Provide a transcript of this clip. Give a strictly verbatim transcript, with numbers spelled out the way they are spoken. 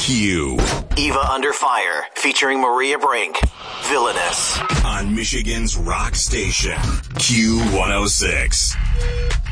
Q. Eva Under Fire, featuring Maria Brink. Villainous. On Michigan's rock station, Q one oh six.